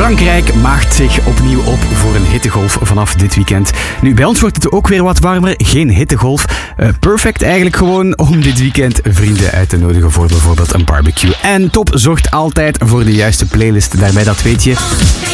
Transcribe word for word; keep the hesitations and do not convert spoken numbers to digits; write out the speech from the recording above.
Frankrijk maakt zich opnieuw op voor een hittegolf vanaf dit weekend. Nu, bij ons wordt het ook weer wat warmer. Geen hittegolf. Uh, perfect eigenlijk gewoon om dit weekend vrienden uit te nodigen voor bijvoorbeeld een barbecue. En Top zorgt altijd voor de juiste playlist. Daarbij, dat weet je.